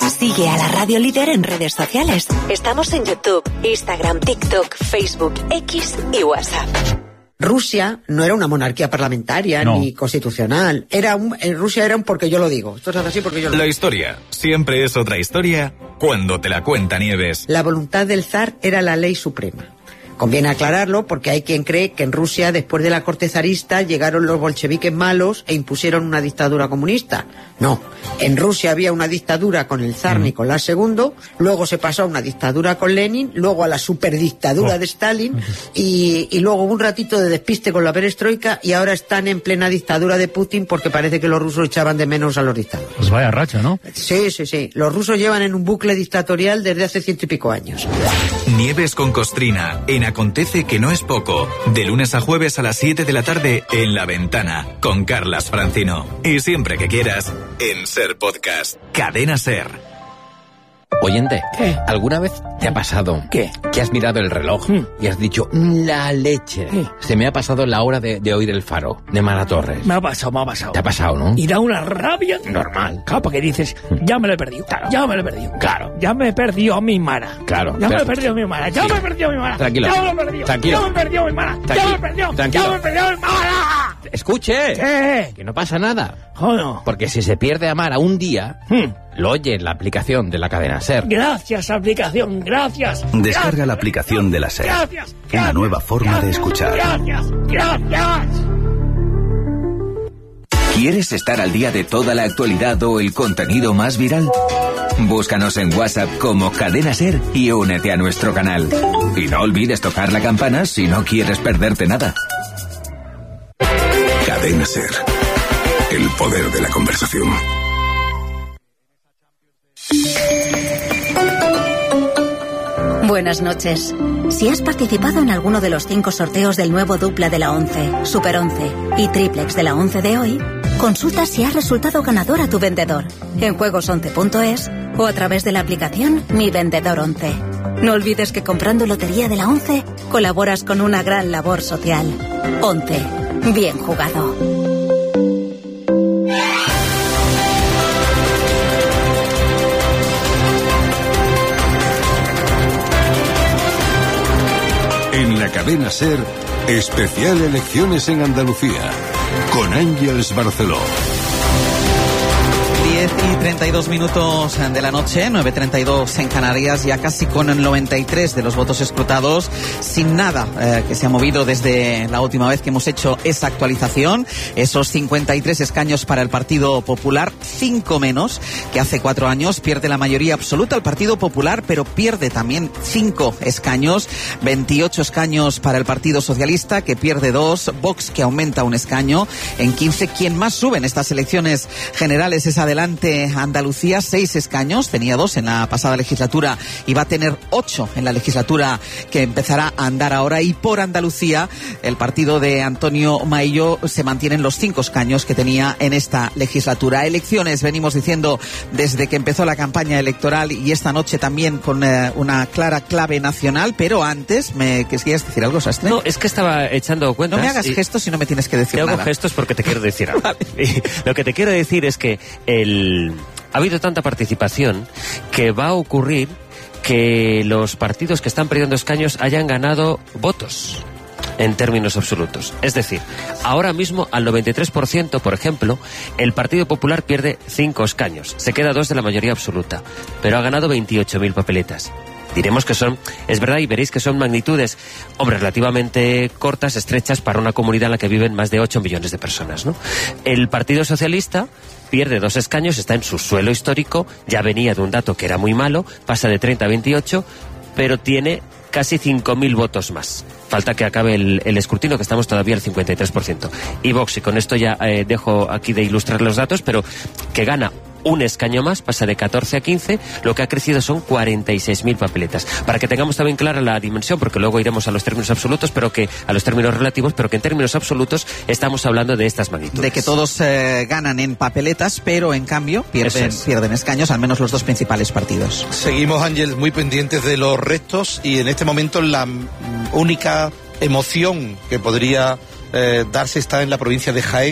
Sigue a la Radio Líder en redes sociales. Estamos en YouTube, Instagram, TikTok, Facebook, X y WhatsApp. Rusia no era una monarquía parlamentaria ni constitucional. Rusia era un porque yo lo digo. Esto es así porque yo lo digo. La historia siempre es otra historia cuando te la cuenta Nieves. La voluntad del zar era la ley suprema. Conviene aclararlo porque hay quien cree que en Rusia, después de la corte zarista, llegaron los bolcheviques malos e impusieron una dictadura comunista. No, en Rusia había una dictadura con el zar Nicolás II, luego se pasó a una dictadura con Lenin, luego a la superdictadura de Stalin y luego hubo un ratito de despiste con la perestroika y ahora están en plena dictadura de Putin porque parece que los rusos echaban de menos a los dictadores. Pues vaya racha, ¿no? Sí. Los rusos llevan en un bucle dictatorial desde hace 100 y pico años. Nieves con Costrina en Acontece que no es poco. De lunes a jueves a las 7 de la tarde en La Ventana con Carlas Francino. Y siempre que quieras en Ser Podcast. Cadena Ser. Oyente, ¿qué? ¿Alguna vez te ha pasado ¿qué? Que has mirado el reloj y has dicho, la leche? ¿Qué? Se me ha pasado la hora de oír el Faro, de Mara Torres. Me ha pasado. ¿Te ha pasado, no? Y da una rabia normal. Claro, porque dices, ya me lo he perdido. Claro. Ya me lo he perdido. Claro. Ya me he perdido a mi Mara. Claro. Ya me he perdido a mi Mara. Ya me he perdido a mi Mara. Tranquilo. Ya me lo he perdido. Tranquilo. Ya me he perdido a mi Mara. Ya me he perdido. Tranquilo. Ya me he perdido a mi Mara. Escuche. ¿Qué? Que no pasa nada. Joder. Porque si se pierde a Mara un día, lo oye en la aplicación de la cadena Ser. Gracias, aplicación. Gracias. Descarga la aplicación de la Ser. Gracias. Una nueva forma de escuchar. Gracias. ¿Quieres estar al día de toda la actualidad o el contenido más viral? Búscanos en WhatsApp como Cadena Ser y únete a nuestro canal. Y no olvides tocar la campana si no quieres perderte nada. Cadena Ser. El poder de la conversación. Buenas noches. Si has participado en alguno de los 5 sorteos del nuevo dupla de la 11, Super 11 y triplex de la 11 de hoy, consulta si has resultado ganador a tu vendedor en juegos11.es o a través de la aplicación Mi Vendedor 11. No olvides que comprando Lotería de la 11 colaboras con una gran labor social. 11. Bien jugado. En la cadena Ser, especial elecciones en Andalucía, con Ángeles Barceló. 10:32 de la noche, 9:32 en Canarias, ya casi con el 93 de los votos escrutados, sin nada que se ha movido desde la última vez que hemos hecho esa actualización. Esos 53 escaños para el Partido Popular, 5 menos que hace 4 años. Pierde la mayoría absoluta el Partido Popular, pero pierde también 5 escaños. 28 escaños para el Partido Socialista, que pierde 2. Vox, que aumenta 1 escaño. En 15, quien más sube en estas elecciones generales es Adelante Andalucía, 6 escaños, tenía 2 en la pasada legislatura y va a tener 8 en la legislatura que empezará a andar ahora. Y por Andalucía, el partido de Antonio Maillo se mantienen los 5 escaños que tenía en esta legislatura. Elecciones, venimos diciendo desde que empezó la campaña electoral, y esta noche también con una clara clave nacional. Pero antes, ¿querías decir algo, Sastre? No, es que estaba echando cuentas. No me hagas gestos si no me tienes que decir nada. Te hago gestos porque te quiero decir algo. Vale. Lo que te quiero decir es que ha habido tanta participación que va a ocurrir que los partidos que están perdiendo escaños hayan ganado votos en términos absolutos. Es decir, ahora mismo al 93%, por ejemplo, el Partido Popular pierde 5 escaños, se queda 2 de la mayoría absoluta, pero ha ganado 28.000 papeletas. Diremos que es verdad, y veréis que son magnitudes, relativamente cortas, estrechas para una comunidad en la que viven más de 8 millones de personas, ¿no? El Partido Socialista pierde 2 escaños, está en su suelo histórico, ya venía de un dato que era muy malo, pasa de 30 a 28, pero tiene casi 5.000 votos más. Falta que acabe el escrutinio, que estamos todavía al 53%. Y Vox, y con esto ya dejo aquí de ilustrar los datos, pero que gana 1 escaño más, pasa de 14 a 15, lo que ha crecido son 46.000 papeletas. Para que tengamos también clara la dimensión, porque luego iremos a los términos absolutos, a los términos relativos, pero que en términos absolutos estamos hablando de estas magnitudes. De que todos ganan en papeletas, pero en cambio pierden escaños, al menos los 2 principales partidos. Seguimos, Ángel, muy pendientes de los restos, y en este momento la única emoción que podría darse está en la provincia de Jaén,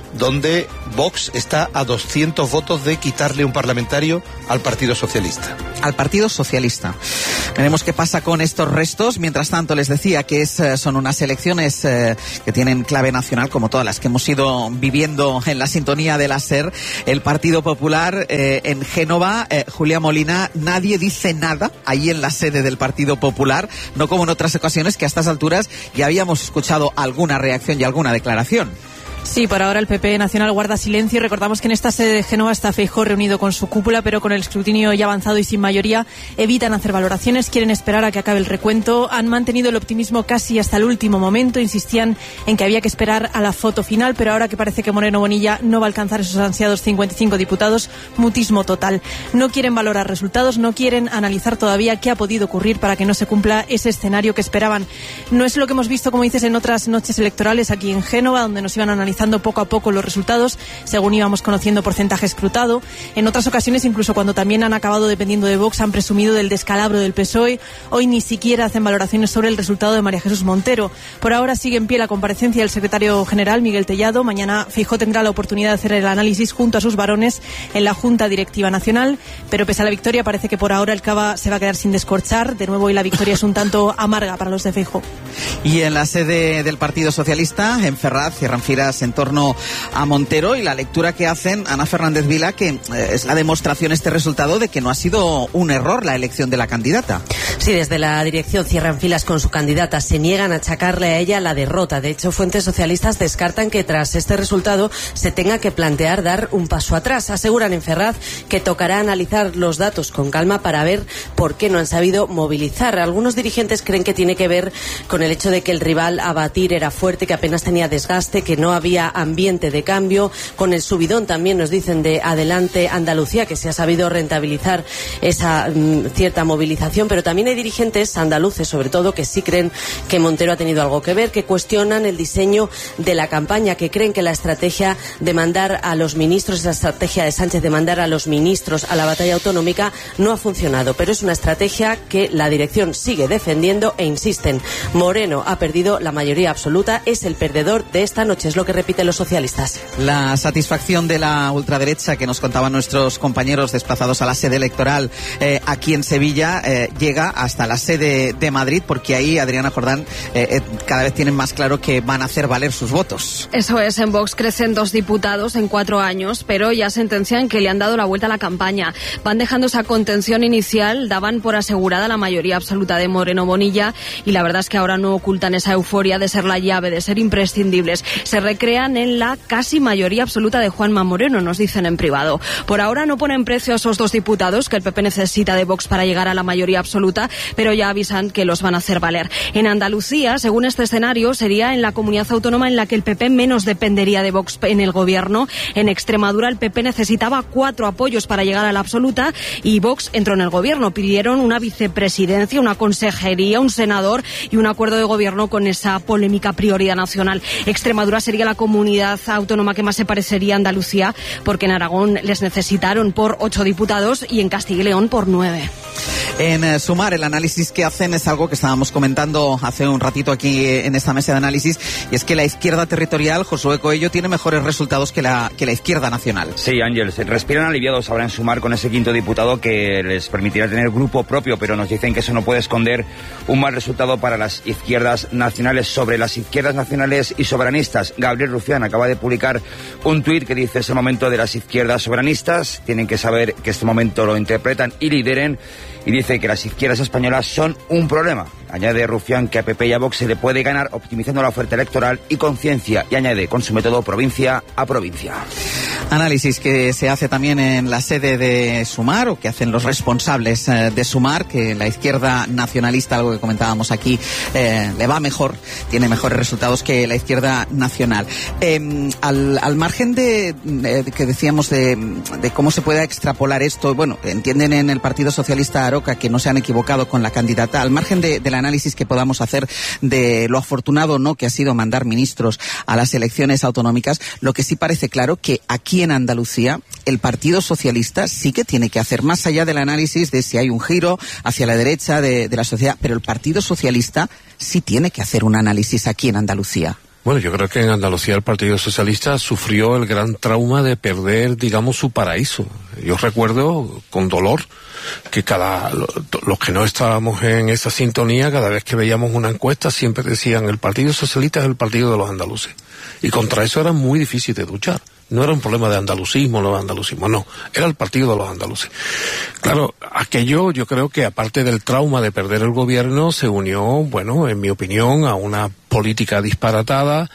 donde Vox está a 200 votos de quitarle un parlamentario al Partido Socialista. Al Partido Socialista. Veremos qué pasa con estos restos. Mientras tanto, les decía que son unas elecciones que tienen clave nacional, como todas las que hemos ido viviendo en la sintonía de la SER. El Partido Popular en Génova, Julia Molina, nadie dice nada ahí en la sede del Partido Popular, no como en otras ocasiones que a estas alturas ya habíamos escuchado alguna reacción y alguna declaración. Sí, por ahora el PP nacional guarda silencio y recordamos que en esta sede de Génova está Feijóo reunido con su cúpula, pero con el escrutinio ya avanzado y sin mayoría evitan hacer valoraciones, quieren esperar a que acabe el recuento. Han mantenido el optimismo casi hasta el último momento, insistían en que había que esperar a la foto final, pero ahora que parece que Moreno Bonilla no va a alcanzar esos ansiados 55 diputados, mutismo total. No quieren valorar resultados, no quieren analizar todavía qué ha podido ocurrir para que no se cumpla ese escenario que esperaban. No es lo que hemos visto, como dices, en otras noches electorales aquí en Génova, donde nos iban analizando poco a poco los resultados según íbamos conociendo porcentaje escrutado. En otras ocasiones, incluso cuando también han acabado dependiendo de Vox, han presumido del descalabro del PSOE. Hoy ni siquiera hacen valoraciones sobre el resultado de María Jesús Montero. Por ahora sigue en pie la comparecencia del secretario general Miguel Tellado. Mañana Feijóo tendrá la oportunidad de hacer el análisis junto a sus varones en la Junta Directiva Nacional, pero pese a la victoria parece que por ahora el cava se va a quedar sin descorchar. De nuevo, y la victoria es un tanto amarga para los de Feijóo. Y en la sede del Partido Socialista, en Ferraz, cierran filas en torno a Montero, y la lectura que hacen Ana Fernández Vila, que es la demostración, este resultado, de que no ha sido un error la elección de la candidata. Sí, desde la dirección cierran filas con su candidata, se niegan a achacarle a ella la derrota. De hecho, fuentes socialistas descartan que tras este resultado se tenga que plantear dar un paso atrás. Aseguran en Ferraz que tocará analizar los datos con calma para ver por qué no han sabido movilizar. Algunos dirigentes creen que tiene que ver con el hecho de que el rival a batir era fuerte, que apenas tenía desgaste, que no había ambiente de cambio, con el subidón también nos dicen de Adelante Andalucía, que se ha sabido rentabilizar esa cierta movilización, pero también hay dirigentes andaluces, sobre todo, que sí creen que Montero ha tenido algo que ver, que cuestionan el diseño de la campaña, que creen que la estrategia de mandar a los ministros, esa estrategia de Sánchez de mandar a los ministros a la batalla autonómica no ha funcionado, pero es una estrategia que la dirección sigue defendiendo e insisten, Moreno ha perdido la mayoría absoluta, es el perdedor de esta noche, es lo que repiten los socialistas. La satisfacción de la ultraderecha que nos contaban nuestros compañeros desplazados a la sede electoral aquí en Sevilla llega hasta la sede de Madrid, porque ahí, Adriana Jordán, cada vez tienen más claro que van a hacer valer sus votos. Eso es, en Vox crecen 2 diputados en 4 años, pero ya sentencian que le han dado la vuelta a la campaña. Van dejando esa contención inicial, daban por asegurada la mayoría absoluta de Moreno Bonilla, y la verdad es que ahora no ocultan esa euforia de ser la llave, de ser imprescindibles. Se recrean en la casi mayoría absoluta de Juanma Moreno, nos dicen en privado. Por ahora no ponen precio a esos 2 diputados que el PP necesita de Vox para llegar a la mayoría absoluta, pero ya avisan que los van a hacer valer. En Andalucía, según este escenario, sería en la comunidad autónoma en la que el PP menos dependería de Vox en el gobierno. En Extremadura el PP necesitaba 4 apoyos para llegar a la absoluta y Vox entró en el gobierno. Pidieron una vicepresidencia, una consejería, un senador y un acuerdo de gobierno con esa polémica prioridad nacional. Extremadura sería la comunidad autónoma que más se parecería a Andalucía, porque en Aragón les necesitaron por 8 diputados y en Castilla y León por 9. En Sumar, el análisis que hacen es algo que estábamos comentando hace un ratito aquí en esta mesa de análisis, y es que la izquierda territorial, Josué Coello, tiene mejores resultados que la izquierda nacional. Sí, Ángel, se respiran aliviados ahora en Sumar con ese 5º diputado que les permitirá tener grupo propio, pero nos dicen que eso no puede esconder un mal resultado para las izquierdas nacionales. Sobre las izquierdas nacionales y soberanistas, Gabriel Rufián acaba de publicar un tuit que dice: es el momento de las izquierdas soberanistas, tienen que saber que este momento lo interpretan y lideren, y dice que las izquierdas españolas son un problema. Añade Rufián que a PP y a Vox se le puede ganar optimizando la oferta electoral y conciencia, y añade con su método provincia a provincia. Análisis que se hace también en la sede de Sumar, o que hacen los responsables de Sumar, que la izquierda nacionalista, algo que comentábamos aquí, le va mejor, tiene mejores resultados que la izquierda nacional. Al margen de que decíamos de cómo se pueda extrapolar esto, bueno, entienden en el Partido Socialista Aroca que no se han equivocado con la candidata, al margen del análisis que podamos hacer de lo afortunado o no que ha sido mandar ministros a las elecciones autonómicas, lo que sí parece claro que aquí en Andalucía el Partido Socialista sí que tiene que hacer, más allá del análisis de si hay un giro hacia la derecha de la sociedad, pero el Partido Socialista sí tiene que hacer un análisis aquí en Andalucía. Bueno, yo creo que en Andalucía el Partido Socialista sufrió el gran trauma de perder, digamos, su paraíso. Yo recuerdo con dolor que los que no estábamos en esa sintonía, cada vez que veíamos una encuesta siempre decían el Partido Socialista es el partido de los andaluces. Y contra eso era muy difícil de luchar. No era un problema de andalucismo, no, era el partido de los andaluces. Claro, aquello yo creo que aparte del trauma de perder el gobierno, se unió, bueno, en mi opinión, a una política disparatada,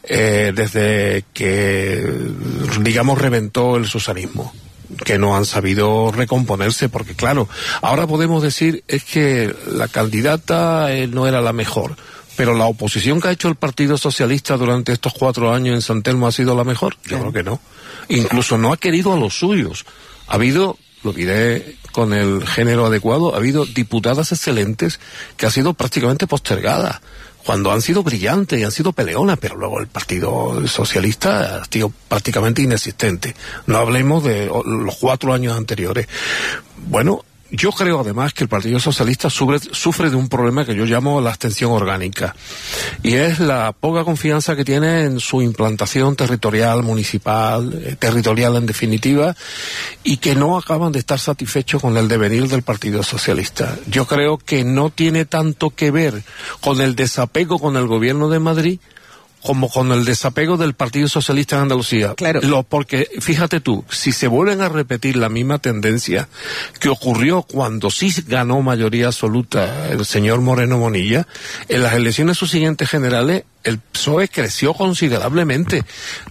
desde que, digamos, reventó el susanismo, que no han sabido recomponerse, porque claro, ahora podemos decir es que la candidata no era la mejor, pero la oposición que ha hecho el Partido Socialista durante estos 4 años en San Telmo ha sido la mejor. Yo creo que no. Incluso no ha querido a los suyos. Ha habido, lo diré con el género adecuado, ha habido diputadas excelentes que han sido prácticamente postergadas, cuando han sido brillantes y han sido peleonas, pero luego el Partido Socialista ha sido prácticamente inexistente. No hablemos de los 4 años anteriores. Bueno, yo creo además que el Partido Socialista sufre de un problema que yo llamo la abstención orgánica, y es la poca confianza que tiene en su implantación territorial, municipal, territorial en definitiva, y que no acaban de estar satisfechos con el devenir del Partido Socialista. Yo creo que no tiene tanto que ver con el desapego con el gobierno de Madrid como con el desapego del Partido Socialista en Andalucía. Claro. Porque, fíjate tú, si se vuelven a repetir la misma tendencia que ocurrió cuando sí ganó mayoría absoluta el señor Moreno Bonilla, en las elecciones subsiguientes generales, el PSOE creció considerablemente.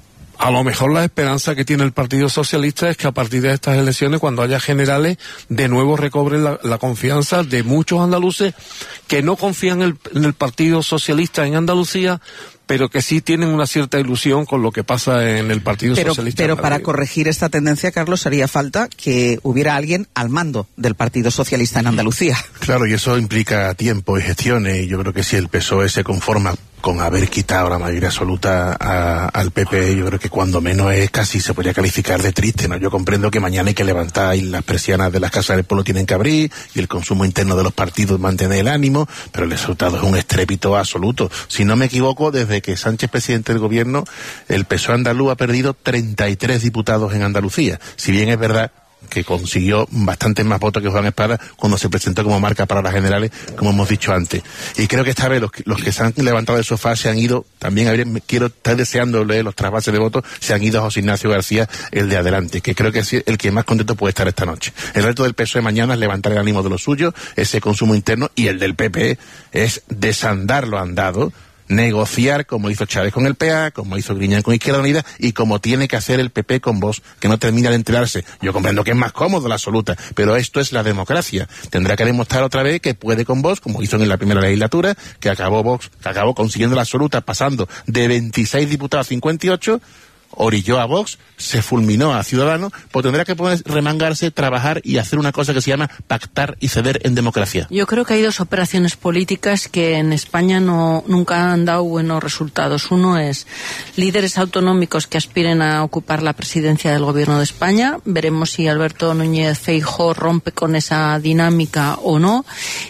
A lo mejor la esperanza que tiene el Partido Socialista es que a partir de estas elecciones, cuando haya generales, de nuevo recobren la confianza de muchos andaluces que no confían en el Partido Socialista en Andalucía, pero que sí tienen una cierta ilusión con lo que pasa en el Partido Socialista. Pero para corregir esta tendencia, Carlos, haría falta que hubiera alguien al mando del Partido Socialista en Andalucía. Claro, y eso implica tiempo y gestiones, y yo creo que si el PSOE se conforma con haber quitado la mayoría absoluta al PP, yo creo que cuando menos es casi se podría calificar de triste, ¿no? Yo comprendo que mañana hay que levantar y las persianas de las casas del pueblo tienen que abrir y el consumo interno de los partidos mantener el ánimo, pero el resultado es un estrépito absoluto. Si no me equivoco, desde que Sánchez presidente del gobierno, el PSOE andaluz ha perdido 33 diputados en Andalucía. Si bien es verdad que consiguió bastantes más votos que Juan Espada cuando se presentó como marca para las generales, como hemos dicho antes. Y creo que esta vez los que se han levantado del sofá se han ido, también quiero estar deseando leer los trasvases de votos, se han ido a José Ignacio García, el de adelante, que creo que es el que más contento puede estar esta noche. El reto del PSOE mañana es levantar el ánimo de los suyos, ese consumo interno, y el del PP es desandar lo andado, negociar como hizo Chávez con el PA, como hizo Griñán con Izquierda Unida y como tiene que hacer el PP con Vox, que no termina de enterarse. Yo comprendo que es más cómodo la absoluta, pero esto es la democracia. Tendrá que demostrar otra vez que puede con Vox, como hizo en la primera legislatura, que acabó consiguiendo la absoluta, pasando de 26 diputados a 58, orilló a Vox, se fulminó a Ciudadanos, pues tendrá que poder remangarse, trabajar y hacer una cosa que se llama pactar y ceder en democracia. Yo creo que hay dos operaciones políticas que en España nunca han dado buenos resultados. Uno es líderes autonómicos que aspiren a ocupar la presidencia del Gobierno de España. Veremos si Alberto Núñez Feijóo rompe con esa dinámica o no.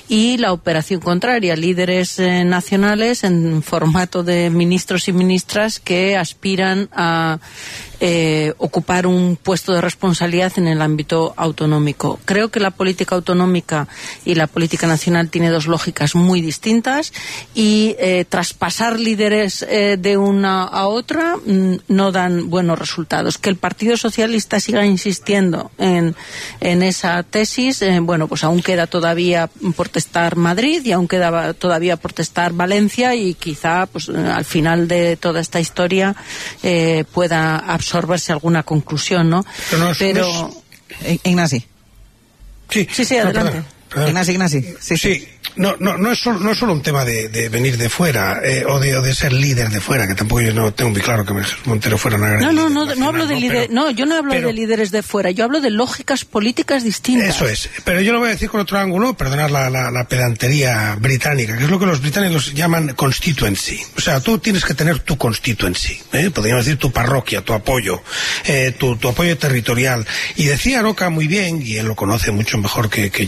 Y la operación contraria, líderes nacionales en formato de ministros y ministras que aspiran a ocupar un puesto de responsabilidad en el ámbito autonómico. Creo que la política autonómica y la política nacional tiene dos lógicas muy distintas y traspasar líderes de una a otra no dan buenos resultados. Que el Partido Socialista siga insistiendo en esa tesis, bueno, pues aún queda todavía por testar Madrid y aún queda todavía por testar Valencia y quizá pues al final de toda esta historia pueda absorberse alguna conclusión, ¿no? Pero Ignasi. Sí, adelante. Ignasi. Sí. No es solo un tema de venir de fuera o de ser líder de fuera, que tampoco yo no tengo muy claro que Montero fuera una gran No hablo de líderes, yo no hablo de líderes de fuera, yo hablo de lógicas políticas distintas. Eso es, pero yo lo voy a decir con otro ángulo, perdonad la pedantería británica, que es lo que los británicos llaman constituency. O sea, tú tienes que tener tu constituency, podríamos decir tu parroquia, tu apoyo, tu apoyo territorial. Y decía Aroca muy bien, y él lo conoce mucho mejor que yo seguro,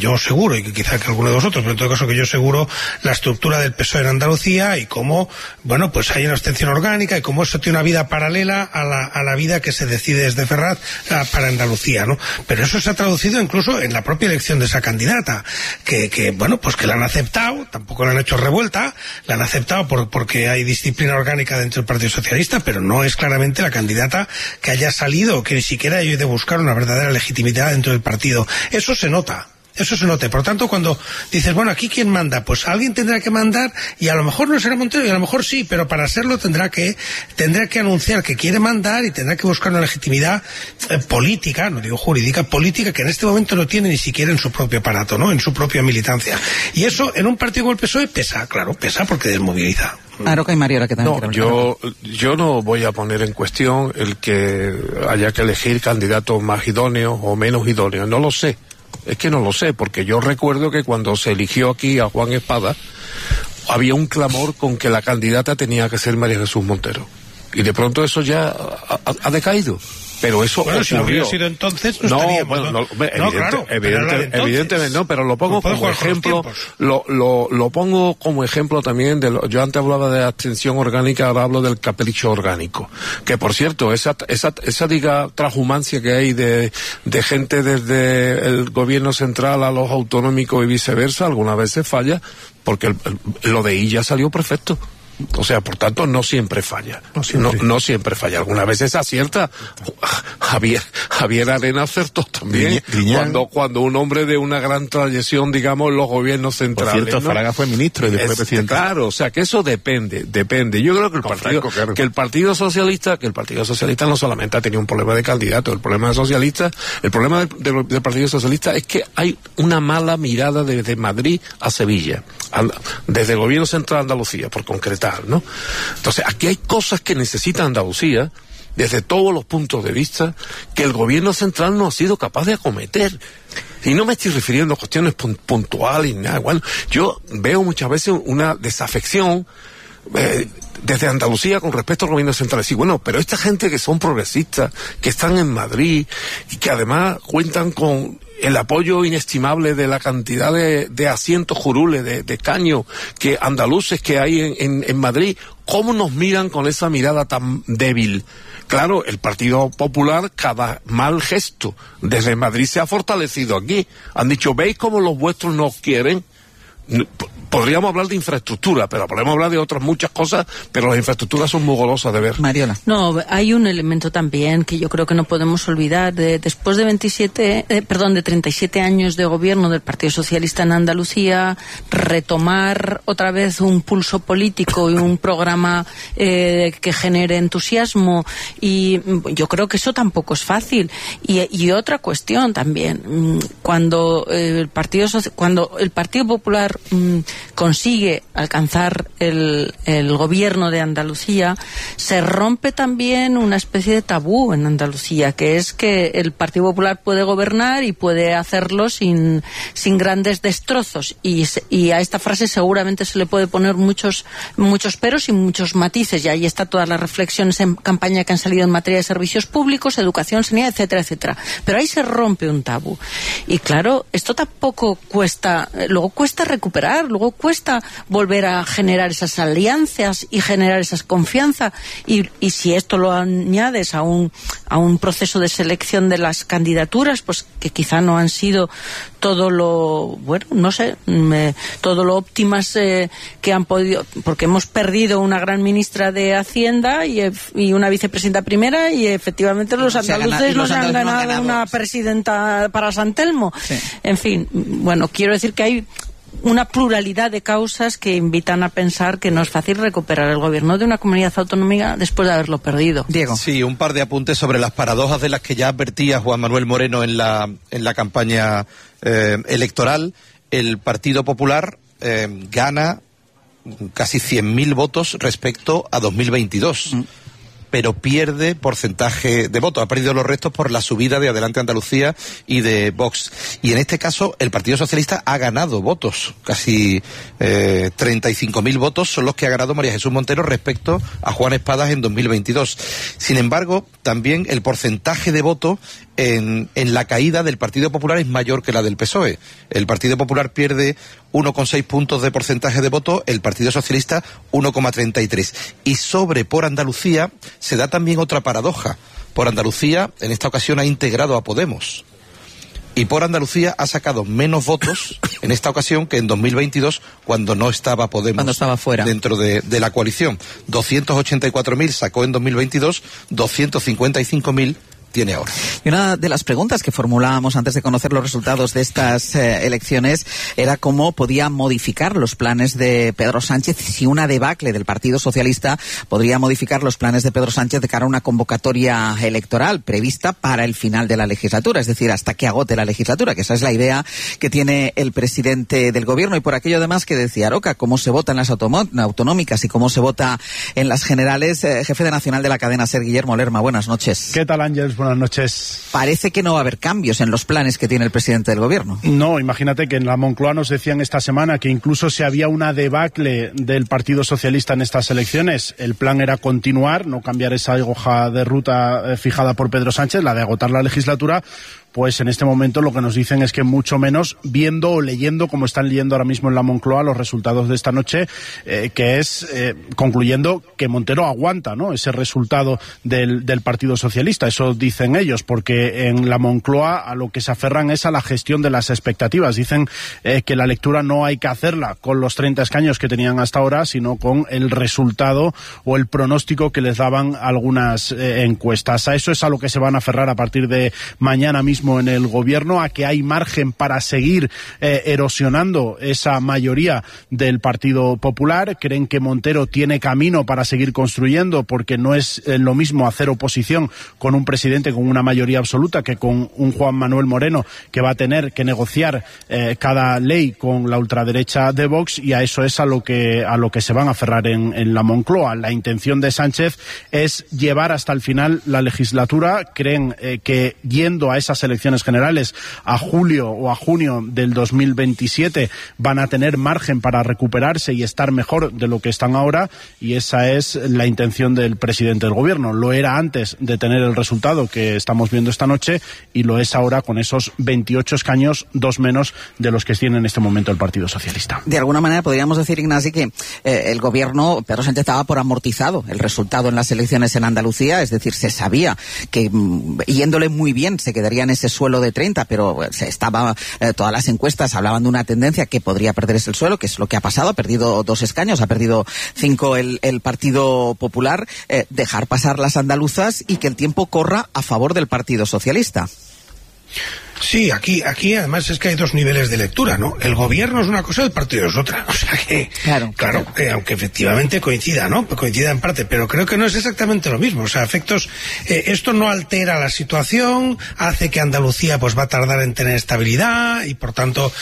seguro, y que quizá que alguno de vosotros, pero en todo caso que yo seguro, la estructura del PSOE en Andalucía y cómo, bueno, pues hay una abstención orgánica y cómo eso tiene una vida paralela a la vida que se decide desde Ferraz para Andalucía, ¿no? Pero eso se ha traducido incluso en la propia elección de esa candidata, que bueno, pues que la han aceptado, tampoco la han hecho revuelta, la han aceptado porque hay disciplina orgánica dentro del Partido Socialista, pero no es claramente la candidata que haya salido, que ni siquiera haya ido a buscar una verdadera legitimidad dentro del partido. Eso se nota. Eso se nota. Por tanto, cuando dices, bueno, ¿aquí quién manda? Pues alguien tendrá que mandar, y a lo mejor no será Montero, y a lo mejor sí, pero para hacerlo tendrá que anunciar que quiere mandar y tendrá que buscar una legitimidad política, no digo jurídica, política, que en este momento no tiene ni siquiera en su propio aparato, ¿no? En su propia militancia. Y eso, en un partido como el PSOE, pesa, claro, pesa porque desmoviliza. Aroca y Mariola, que también yo no voy a poner en cuestión el que haya que elegir candidatos más idóneos o menos idóneos. No lo sé. Es que no lo sé, porque yo recuerdo que cuando se eligió aquí a Juan Espada, había un clamor con que la candidata tenía que ser María Jesús Montero. Y de pronto eso ya ha decaído. Pero eso bueno, ocurrió. Si no hubiera sido entonces, evidentemente no, pero lo pongo como ejemplo, lo pongo como ejemplo también yo antes hablaba de abstención orgánica, ahora hablo del capricho orgánico. Que por cierto, esa diga transhumancia que hay de gente desde el gobierno central a los autonómicos y viceversa, algunas veces falla, porque lo de ella salió perfecto. O sea, por tanto, no siempre falla. No siempre falla. Algunas veces acierta. Javier Arena acertó también. Cuando un hombre de una gran trayección, digamos, en los gobiernos centrales. Por cierto, Fraga fue ministro y después presidente. Claro, o sea, que eso depende. Yo creo que el Partido Socialista no solamente ha tenido un problema de candidato, el problema del Partido Socialista es que hay una mala mirada desde Madrid a Sevilla, desde el gobierno central de Andalucía, por concretar, ¿no? Entonces, aquí hay cosas que necesita Andalucía, desde todos los puntos de vista, que el gobierno central no ha sido capaz de acometer. Y no me estoy refiriendo a cuestiones puntuales ni nada. Bueno, yo veo muchas veces una desafección desde Andalucía con respecto al gobierno central. Sí, bueno, pero esta gente que son progresistas, que están en Madrid y que además cuentan con el apoyo inestimable de la cantidad de asientos curules, de escaños que andaluces que hay en Madrid, ¿cómo nos miran con esa mirada tan débil? Claro, el Partido Popular, cada mal gesto desde Madrid se ha fortalecido aquí. Han dicho, ¿veis cómo los vuestros nos quieren? Podríamos hablar de infraestructura, pero podemos hablar de otras muchas cosas, pero las infraestructuras son muy golosas de ver. Mariola. No, hay un elemento también que yo creo que no podemos olvidar. Después de 37 años de gobierno del Partido Socialista en Andalucía, retomar otra vez un pulso político y un programa que genere entusiasmo, y yo creo que eso tampoco es fácil. Y otra cuestión también, cuando el Partido Popular consigue alcanzar el gobierno de Andalucía, se rompe también una especie de tabú en Andalucía, que es que el Partido Popular puede gobernar y puede hacerlo sin grandes destrozos, y a esta frase seguramente se le puede poner muchos peros y muchos matices, y ahí está todas las reflexiones en campaña que han salido en materia de servicios públicos, educación, sanidad, etcétera, etcétera. Pero ahí se rompe un tabú, y claro, esto tampoco cuesta, luego cuesta recuperar, luego cuesta volver a generar esas alianzas y generar esa confianza, y si esto lo añades a un proceso de selección de las candidaturas, pues que quizá no han sido todo lo, bueno, no sé, todo lo óptimas que han podido, porque hemos perdido una gran ministra de Hacienda y una vicepresidenta primera, y efectivamente los andaluces nos han ganado una presidenta para San Telmo. Sí. En fin, bueno, quiero decir que hay una pluralidad de causas que invitan a pensar que no es fácil recuperar el gobierno de una comunidad autonómica después de haberlo perdido. Diego. Sí, un par de apuntes sobre las paradojas de las que ya advertía Juan Manuel Moreno en la campaña electoral. El Partido Popular gana casi 100.000 votos respecto a 2022. pero pierde porcentaje de votos. Ha perdido los restos por la subida de Adelante Andalucía y de Vox. Y en este caso, el Partido Socialista ha ganado votos. Casi 35.000 votos son los que ha ganado María Jesús Montero respecto a Juan Espadas en 2022. Sin embargo, también el porcentaje de voto en la caída del Partido Popular es mayor que la del PSOE. El Partido Popular pierde 1,6 puntos de porcentaje de voto, el Partido Socialista 1,33. Y sobre Por Andalucía se da también otra paradoja. Por Andalucía en esta ocasión ha integrado a Podemos. Y Por Andalucía ha sacado menos votos en esta ocasión que en 2022, cuando no estaba Podemos. Cuando estaba fuera. Dentro de la coalición. 284.000 sacó en 2022, 255.000 tiene ahora. Y una de las preguntas que formulábamos antes de conocer los resultados de estas elecciones era cómo podía modificar los planes de Pedro Sánchez, si una debacle del Partido Socialista podría modificar los planes de Pedro Sánchez de cara a una convocatoria electoral prevista para el final de la legislatura, es decir, hasta que agote la legislatura, que esa es la idea que tiene el presidente del gobierno. Y por aquello además que decía Aroca, cómo se vota en las autonómicas y cómo se vota en las generales, jefe de nacional de la cadena SER, Guillermo Lerma, buenas noches. ¿Qué tal, Ángeles? Buenas noches. Parece que no va a haber cambios en los planes que tiene el presidente del gobierno. No, imagínate que en la Moncloa nos decían esta semana que incluso si había una debacle del Partido Socialista en estas elecciones, el plan era continuar, no cambiar esa hoja de ruta fijada por Pedro Sánchez, la de agotar la legislatura. Pues en este momento lo que nos dicen es que mucho menos, viendo o leyendo, como están leyendo ahora mismo en la Moncloa, los resultados de esta noche, que es concluyendo que Montero aguanta, ¿no?, ese resultado del Partido Socialista. Eso dicen ellos, porque en la Moncloa a lo que se aferran es a la gestión de las expectativas. Dicen que la lectura no hay que hacerla con los 30 escaños que tenían hasta ahora, sino con el resultado o el pronóstico que les daban algunas encuestas. A eso es a lo que se van a aferrar a partir de mañana mismo en el gobierno, a que hay margen para seguir erosionando esa mayoría del Partido Popular. Creen que Montero tiene camino para seguir construyendo, porque no es lo mismo hacer oposición con un presidente con una mayoría absoluta que con un Juan Manuel Moreno que va a tener que negociar cada ley con la ultraderecha de Vox, y a eso es a lo que se van a aferrar en la Moncloa. La intención de Sánchez es llevar hasta el final la legislatura. Creen que yendo a esas elecciones generales a julio o a junio del 2027 van a tener margen para recuperarse y estar mejor de lo que están ahora, y esa es la intención del presidente del gobierno. Lo era antes de tener el resultado que estamos viendo esta noche, y lo es ahora con esos 28 escaños, 2 menos de los que tiene en este momento el Partido Socialista. De alguna manera podríamos decir, Ignasi, que el gobierno, Pedro Sánchez, estaba por amortizado el resultado en las elecciones en Andalucía, es decir, se sabía que yéndole muy bien se quedaría en ese suelo de 30, pero todas las encuestas hablaban de una tendencia que podría perder ese suelo, que es lo que ha pasado. Ha perdido 2 escaños, ha perdido 5 el Partido Popular. Dejar pasar las andaluzas y que el tiempo corra a favor del Partido Socialista. Sí, aquí además es que hay 2 niveles de lectura, ¿no? El gobierno es una cosa, el partido es otra. O sea que, claro, aunque efectivamente coincida, ¿no? Coincida en parte, pero creo que no es exactamente lo mismo. O sea, esto no altera la situación, hace que Andalucía pues va a tardar en tener estabilidad y por tanto,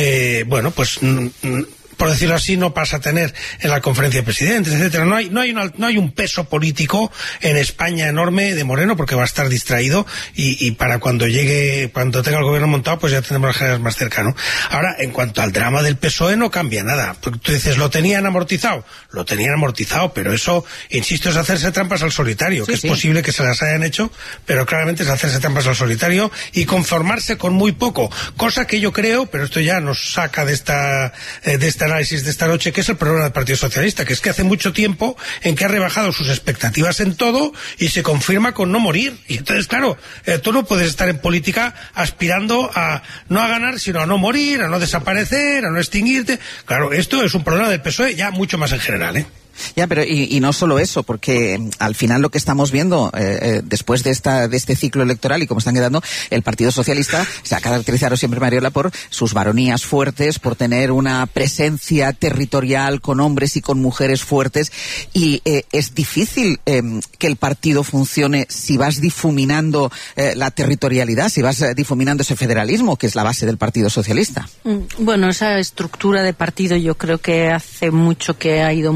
por decirlo así, no pasa a tener en la conferencia de presidentes, etcétera. No hay un peso político en España enorme de Moreno, porque va a estar distraído y para cuando tenga el gobierno montado, pues ya tendremos las generales más cerca, ¿no? Ahora, en cuanto al drama del PSOE, no cambia nada. Porque tú dices, ¿lo tenían amortizado? Lo tenían amortizado, pero eso, insisto, es hacerse trampas al solitario, que es posible que se las hayan hecho, pero claramente es hacerse trampas al solitario y conformarse con muy poco, cosa que yo creo, pero esto ya nos saca de este análisis de esta noche, que es el problema del Partido Socialista, que es que hace mucho tiempo en que ha rebajado sus expectativas en todo y se confirma con no morir. Y entonces, claro, tú no puedes estar en política aspirando no a ganar, sino a no morir, a no desaparecer, a no extinguirte. Claro, esto es un problema del PSOE ya mucho más en general, ¿eh? Ya, pero y no solo eso, porque al final lo que estamos viendo después de este ciclo electoral y cómo están quedando, el Partido Socialista se ha caracterizado siempre, Mariola, por sus varonías fuertes, por tener una presencia territorial con hombres y con mujeres fuertes, y es difícil que el partido funcione si vas difuminando la territorialidad, si vas difuminando ese federalismo que es la base del Partido Socialista. Bueno, esa estructura de partido yo creo que hace mucho que ha ido mutando.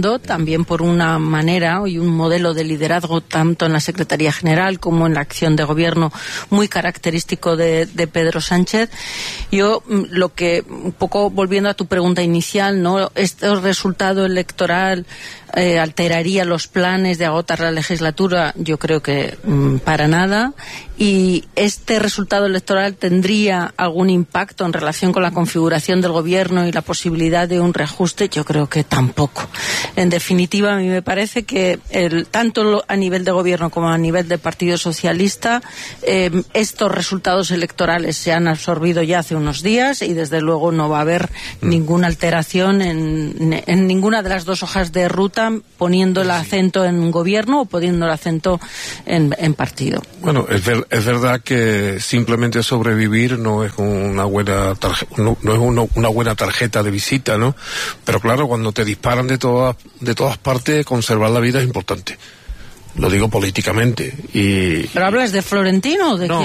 apostando también por una manera y un modelo de liderazgo tanto en la Secretaría General como en la acción de gobierno muy característico de Pedro Sánchez. Yo lo que, un poco volviendo a tu pregunta inicial, ¿no? Este resultado electoral alteraría los planes de agotar la legislatura. Yo creo que para nada. ¿Y este resultado electoral tendría algún impacto en relación con la configuración del gobierno y la posibilidad de un reajuste? Yo creo que tampoco. En definitiva, a mí me parece que tanto a nivel de gobierno como a nivel de Partido Socialista, estos resultados electorales se han absorbido ya hace unos días y desde luego no va a haber ninguna alteración en ninguna de las dos hojas de ruta, poniendo el acento en gobierno o poniendo el acento en partido. Bueno, es verdad que simplemente sobrevivir no es una buena una buena tarjeta de visita, ¿no? Pero claro, cuando te disparan de todas partes, conservar la vida es importante. Lo digo políticamente. ¿Pero hablas de Florentino o de quién?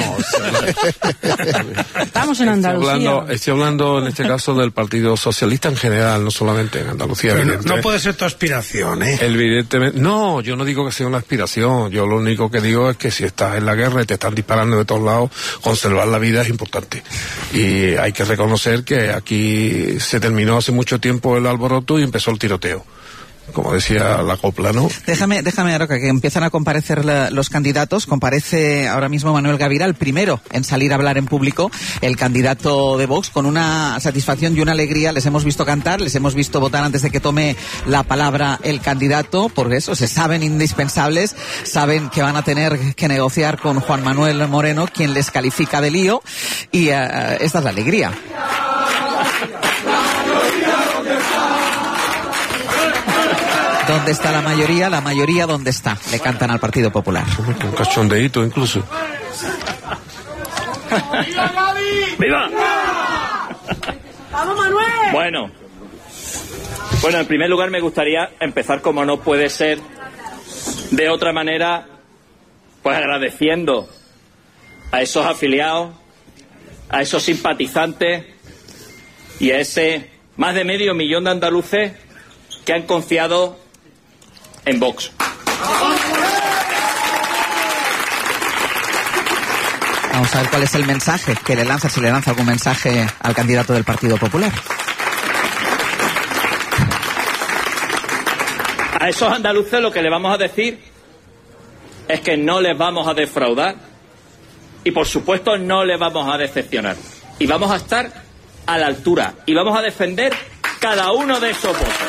Estamos en Andalucía. Estoy hablando en este caso del Partido Socialista en general, no solamente en Andalucía. No puede ser tu aspiración, ¿eh? Evidentemente. No, yo no digo que sea una aspiración. Yo lo único que digo es que si estás en la guerra y te están disparando de todos lados, conservar la vida es importante. Y hay que reconocer que aquí se terminó hace mucho tiempo el alboroto y empezó el tiroteo. Como decía la copla, ¿no? Déjame, Aroca, que empiezan a comparecer los candidatos. Comparece ahora mismo Manuel Gavira, el primero en salir a hablar en público, el candidato de Vox, con una satisfacción y una alegría. Les hemos visto cantar, les hemos visto votar antes de que tome la palabra el candidato, porque eso, se saben indispensables, saben que van a tener que negociar con Juan Manuel Moreno, quien les califica de lío, y esta es la alegría. ¿Dónde está la mayoría? La mayoría, ¿dónde está? Le cantan al Partido Popular. Un cachondeíto, incluso. ¡Viva! ¡Vamos, Manuel! Bueno, en primer lugar me gustaría empezar, como no puede ser de otra manera, pues agradeciendo a esos afiliados, a esos simpatizantes y a ese más de 500.000 de andaluces que han confiado en Vox. Vamos a ver cuál es el mensaje que le lanza, si le lanza algún mensaje al candidato del Partido Popular. A esos andaluces lo que le vamos a decir es que no les vamos a defraudar y por supuesto no les vamos a decepcionar. Y vamos a estar a la altura y vamos a defender cada uno de esos votos.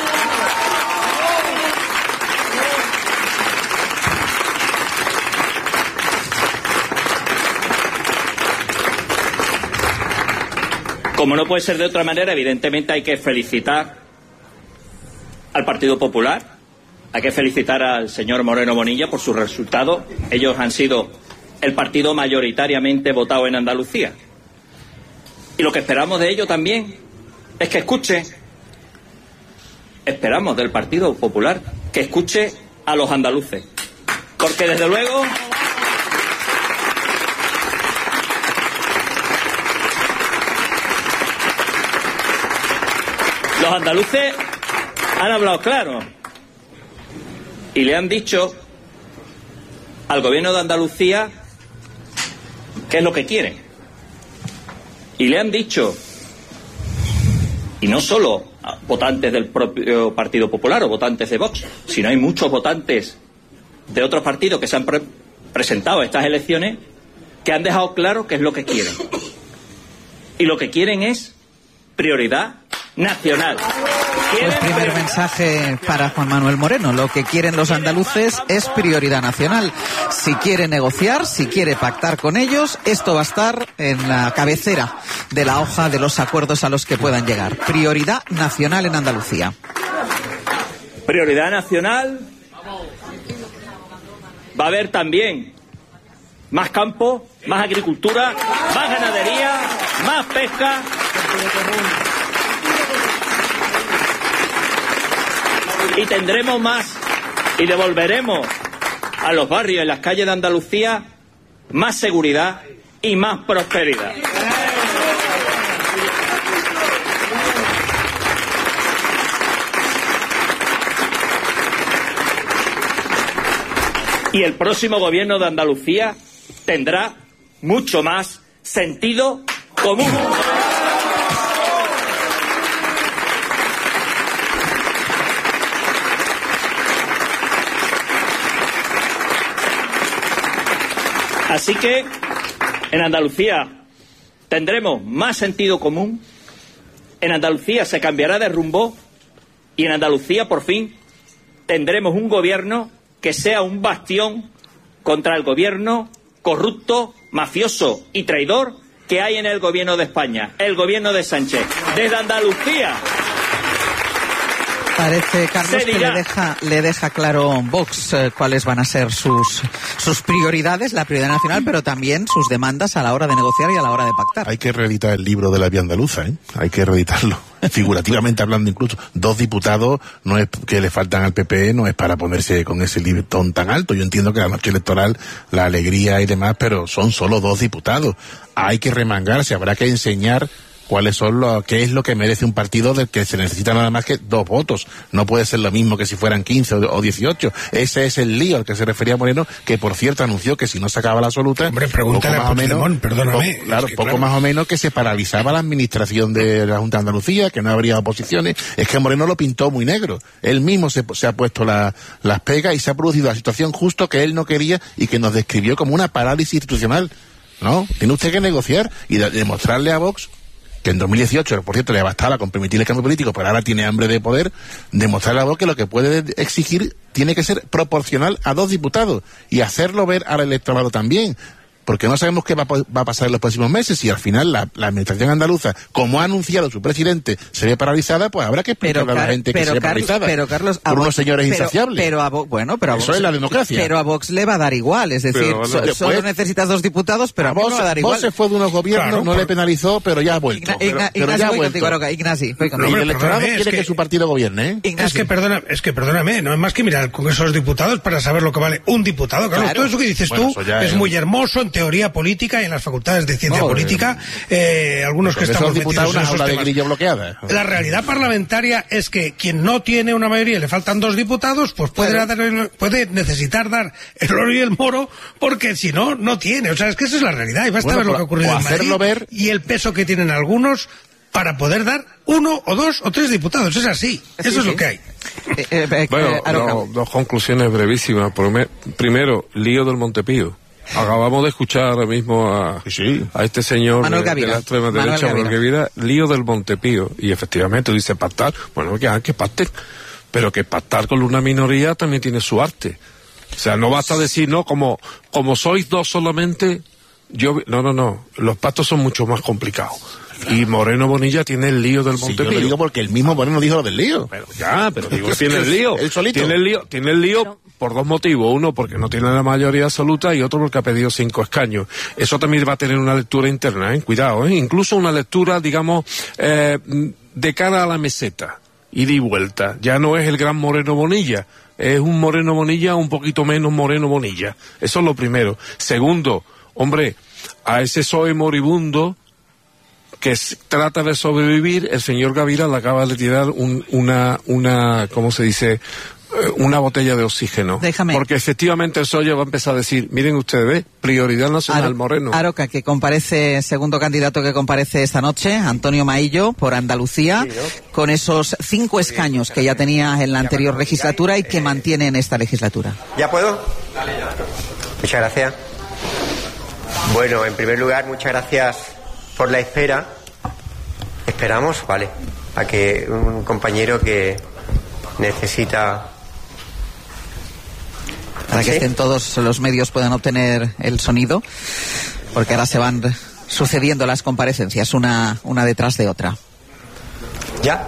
Como no puede ser de otra manera, evidentemente hay que felicitar al Partido Popular, hay que felicitar al señor Moreno Bonilla por su resultado. Ellos han sido el partido mayoritariamente votado en Andalucía. Y lo que esperamos de ello también es que escuche, esperamos del Partido Popular, que escuche a los andaluces. Porque desde luego los andaluces han hablado claro y le han dicho al gobierno de Andalucía qué es lo que quieren. Y le han dicho, y no solo a votantes del propio Partido Popular o votantes de Vox, sino hay muchos votantes de otros partidos que se han presentado a estas elecciones que han dejado claro qué es lo que quieren. Y lo que quieren es prioridad nacional. Pues primer mensaje para Juan Manuel Moreno. Lo que quieren los andaluces es prioridad nacional. Si quiere negociar, si quiere pactar con ellos, esto va a estar en la cabecera de la hoja de los acuerdos a los que puedan llegar. Prioridad nacional en Andalucía. Prioridad nacional. Va a haber también más campo, más agricultura, más ganadería, más pesca. Y tendremos más y devolveremos a los barrios y las calles de Andalucía más seguridad y más prosperidad. Y el próximo gobierno de Andalucía tendrá mucho más sentido común. Así que en Andalucía tendremos más sentido común, en Andalucía se cambiará de rumbo y en Andalucía por fin tendremos un gobierno que sea un bastión contra el gobierno corrupto, mafioso y traidor que hay en el gobierno de España, el gobierno de Sánchez. Desde Andalucía. Parece, Carlos, que le deja claro Vox cuáles van a ser sus prioridades, la prioridad nacional, pero también sus demandas a la hora de negociar y a la hora de pactar. Hay que reeditar el libro de la vía andaluza, ¿eh? Hay que reeditarlo. Figurativamente hablando, incluso 2 diputados no es que le faltan al PP, no es para ponerse con ese listón tan alto. Yo entiendo que la noche electoral, la alegría y demás, pero son solo 2 diputados. Hay que remangarse, habrá que enseñar cuáles son qué es lo que merece un partido del que se necesita nada más que 2 votos. No puede ser lo mismo que si fueran 15 o 18. Ese es el lío al que se refería Moreno, que por cierto anunció que si no sacaba la absoluta, hombre, pregúntale a Puigdemont, perdóname. Poco más o menos que se paralizaba la administración de la Junta de Andalucía, que no habría oposiciones. Es que Moreno lo pintó muy negro. Él mismo se ha puesto las pegas y se ha producido la situación justo que él no quería y que nos describió como una parálisis institucional. ¿No? Tiene usted que negociar y demostrarle a Vox que en 2018, por cierto, le bastaba con permitir el cambio político, pero ahora tiene hambre de poder, demostrarle a Vox que lo que puede exigir tiene que ser proporcional a 2 diputados y hacerlo ver al electorado también. Porque no sabemos qué va a pasar en los próximos meses. Y al final la administración andaluza, como ha anunciado su presidente, se ve paralizada, pues habrá que explicarle a la gente que se ve paralizada. Pero Carlos, por unos señores insaciables. Pero a Vox, eso es la democracia. Pero a Vox le va a dar igual, es decir, solo necesitas 2 diputados, pero a Vox le va a dar igual. Vox se fue de unos gobiernos, no le penalizó, pero ya ha vuelto. Pero ya ha vuelto. Ignacio, y el electorado quiere que su partido gobierne, ¿eh? Es que perdóname, no es más que mirar al Congreso de los Diputados para saber lo que vale un diputado. Carlos, todo eso que dices tú es muy hermoso en teoría política y en las facultades de ciencia política, algunos que estamos metidos en esos temas. La realidad parlamentaria es que quien no tiene una mayoría y le faltan 2 diputados, pues puede necesitar dar el oro y el moro, porque si no, no tiene. O sea, es que esa es la realidad y basta ver lo que ha ocurrido en Madrid y el peso que tienen algunos para poder dar 1 o 2 o 3 diputados. Es así. Eso es lo que hay. Bueno, 2 conclusiones brevísimas. Primero, lío del Montepío. Acabamos de escuchar ahora mismo a este señor de la extrema derecha, Manuel Gavira, lío del Montepío. Y efectivamente dice pactar. Bueno, que pacten. Pero que pactar con una minoría también tiene su arte. O sea, no basta decir, no, como sois 2 solamente, no. Los pactos son mucho más complicados. Y Moreno Bonilla tiene el lío del Montepío. Yo lo digo porque el mismo Moreno dijo lo del lío. Pero digo, tiene el lío. Él solito. Tiene el lío por 2 motivos. Uno, porque no tiene la mayoría absoluta, y otro, porque ha pedido 5 escaños. Eso también va a tener una lectura interna, cuidado, incluso una lectura, digamos, de cara a la meseta. Ida y vuelta. Ya no es el gran Moreno Bonilla. Es un Moreno Bonilla un poquito menos Moreno Bonilla. Eso es lo primero. Segundo, hombre, a ese PSOE moribundo que trata de sobrevivir, el señor Gavira le acaba de tirar una ¿cómo se dice? Una botella de oxígeno. Porque efectivamente el PSOE va a empezar a decir, miren ustedes, prioridad nacional Moreno. Aroca, que comparece, segundo candidato que comparece esta noche, Antonio Maillo, por Andalucía, con esos 5 escaños que ya tenía en la anterior legislatura y que mantiene en esta legislatura. ¿Ya puedo? Muchas gracias. Bueno, en primer lugar, muchas gracias por la espera. Esperamos, vale, a que un compañero que necesita... Para que estén todos los medios puedan obtener el sonido, porque ahora se van sucediendo las comparecencias, una detrás de otra. ¿Ya?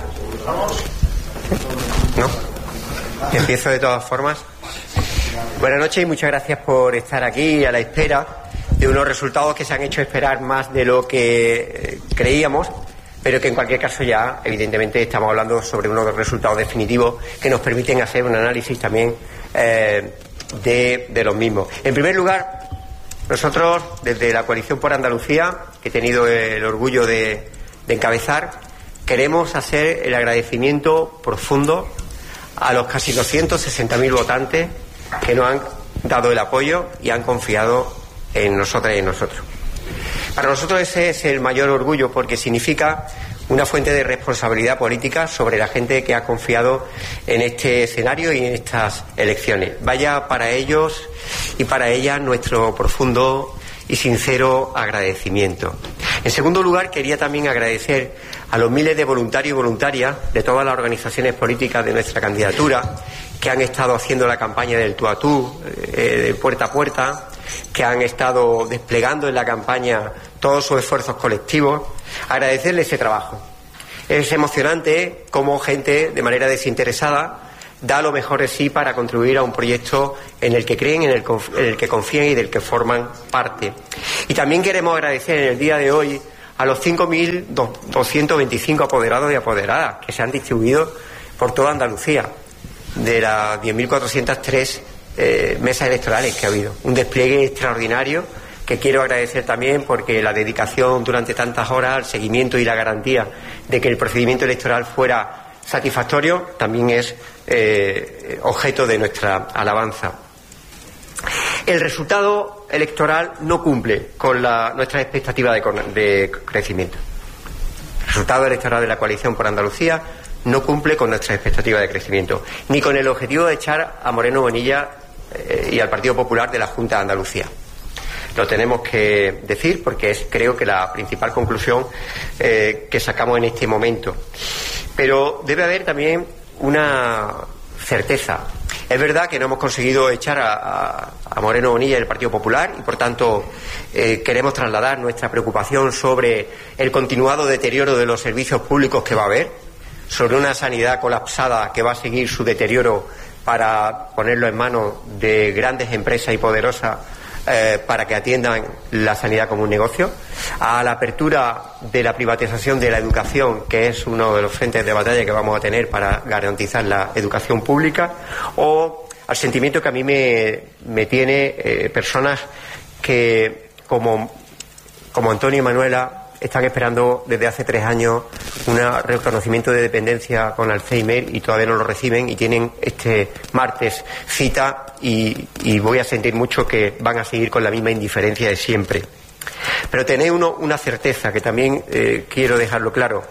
¿No? Empiezo de todas formas. Buenas noches y muchas gracias por estar aquí a la espera de unos resultados que se han hecho esperar más de lo que creíamos, pero que en cualquier caso ya, evidentemente, estamos hablando sobre unos resultados definitivos que nos permiten hacer un análisis también de los mismos. En primer lugar, nosotros, desde la Coalición por Andalucía, que he tenido el orgullo de encabezar, queremos hacer el agradecimiento profundo a los casi 260.000 votantes que nos han dado el apoyo y han confiado en nosotras y en nosotros. Para nosotros ese es el mayor orgullo, porque significa una fuente de responsabilidad política sobre la gente que ha confiado en este escenario y en estas elecciones. Vaya para ellos y para ellas nuestro profundo y sincero agradecimiento. En segundo lugar, quería también agradecer a los miles de voluntarios y voluntarias de todas las organizaciones políticas de nuestra candidatura que han estado haciendo la campaña del tú a tú, de puerta a puerta, que han estado desplegando en la campaña todos sus esfuerzos colectivos. Agradecerles ese trabajo. Es emocionante cómo gente de manera desinteresada da lo mejor de sí para contribuir a un proyecto en el que creen, en el que confían y del que forman parte. Y también queremos agradecer en el día de hoy a los 5.225 apoderados y apoderadas que se han distribuido por toda Andalucía, de las 10.403 mesas electorales que ha habido. Un despliegue extraordinario que quiero agradecer también, porque la dedicación durante tantas horas al seguimiento y la garantía de que el procedimiento electoral fuera satisfactorio también es objeto de nuestra alabanza. El resultado electoral no cumple con nuestra expectativa de crecimiento. El resultado electoral de la coalición por Andalucía no cumple con nuestra expectativa de crecimiento, ni con el objetivo de echar a Moreno Bonilla y al Partido Popular de la Junta de Andalucía. Lo tenemos que decir porque es, creo, que la principal conclusión que sacamos en este momento. Pero debe haber también una certeza. Es verdad que no hemos conseguido echar a Moreno Bonilla del Partido Popular y, por tanto, queremos trasladar nuestra preocupación sobre el continuado deterioro de los servicios públicos que va a haber, sobre una sanidad colapsada que va a seguir su deterioro para ponerlo en manos de grandes empresas y poderosas para que atiendan la sanidad como un negocio, a la apertura de la privatización de la educación, que es uno de los frentes de batalla que vamos a tener para garantizar la educación pública, o al sentimiento que a mí me tiene personas que, como Antonio y Manuela, están esperando desde hace 3 años un reconocimiento de dependencia con Alzheimer y todavía no lo reciben, y tienen este martes cita y voy a sentir mucho que van a seguir con la misma indiferencia de siempre. Pero tenéis una certeza que también quiero dejarlo claro.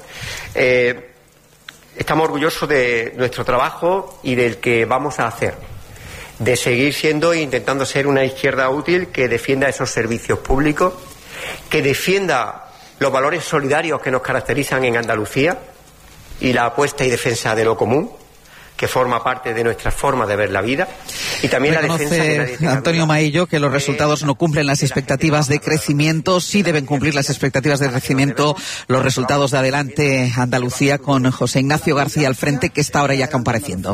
Estamos orgullosos de nuestro trabajo y del que vamos a hacer, de seguir siendo e intentando ser una izquierda útil que defienda esos servicios públicos, que defienda los valores solidarios que nos caracterizan en Andalucía y la apuesta y defensa de lo común, que forma parte de nuestra forma de ver la vida, y también la defensa de nadie tenga Antonio Maillo que los resultados no cumplen las expectativas de crecimiento. Sí deben cumplir las expectativas de crecimiento los resultados de Adelante Andalucía, con José Ignacio García al frente, que está ahora ya compareciendo.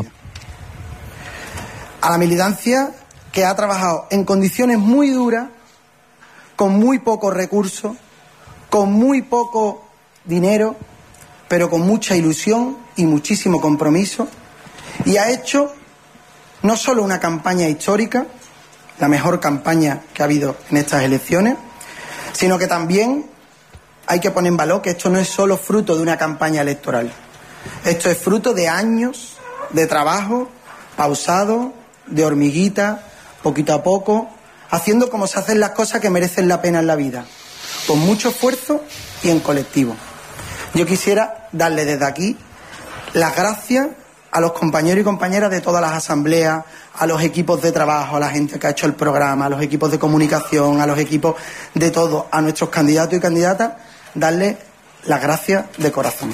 A la militancia que ha trabajado en condiciones muy duras, con muy pocos recursos, con muy poco dinero, pero con mucha ilusión y muchísimo compromiso, y ha hecho no solo una campaña histórica, la mejor campaña que ha habido en estas elecciones, sino que también hay que poner en valor que esto no es solo fruto de una campaña electoral. Esto es fruto de años de trabajo pausado, de hormiguita, poquito a poco, haciendo como se hacen las cosas que merecen la pena en la vida, con mucho esfuerzo y en colectivo. Yo quisiera darle desde aquí las gracias a los compañeros y compañeras de todas las asambleas, a los equipos de trabajo, a la gente que ha hecho el programa, a los equipos de comunicación, a los equipos de todo, a nuestros candidatos y candidatas, darle las gracias de corazón.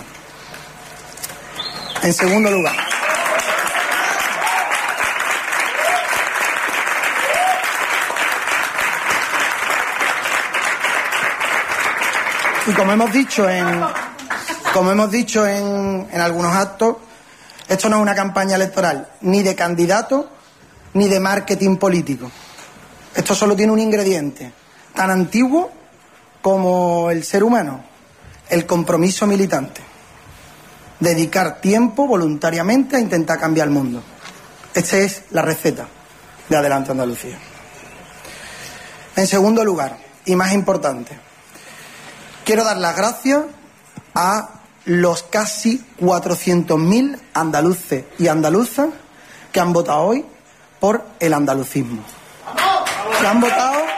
En segundo lugar, y como hemos dicho en algunos actos, esto no es una campaña electoral ni de candidato ni de marketing político. Esto solo tiene un ingrediente tan antiguo como el ser humano: el compromiso militante. Dedicar tiempo voluntariamente a intentar cambiar el mundo. Esta es la receta de Adelante Andalucía. En segundo lugar, y más importante, quiero dar las gracias a los casi 400.000 andaluces y andaluzas que han votado hoy por el andalucismo. Se han votado